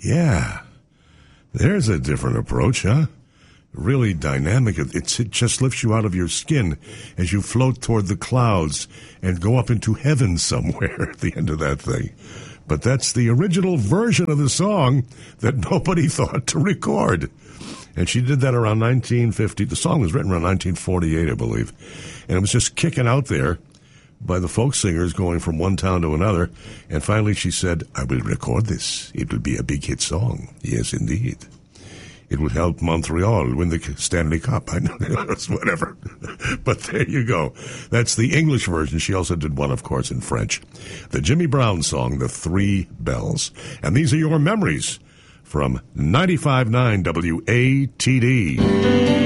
Yeah. There's a different approach, huh? Really dynamic. It just lifts you out of your skin as you float toward the clouds and go up into heaven somewhere at the end of that thing. But that's the original version of the song that nobody thought to record. And she did that around 1950. The song was written around 1948, I believe. And it was just kicking out there by the folk singers going from one town to another. And finally she said, I will record this. It will be a big hit song. Yes, indeed. It would help Montreal win the Stanley Cup. I know, whatever. But there you go. That's the English version. She also did one, of course, in French. The Jimmy Brown song, The Three Bells. And these are your memories from 95.9 WATD.